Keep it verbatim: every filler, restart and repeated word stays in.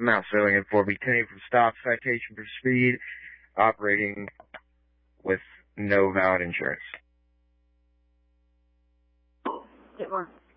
Mouse filling in for me. Ten from stop, citation for speed, operating with no valid insurance. Get more.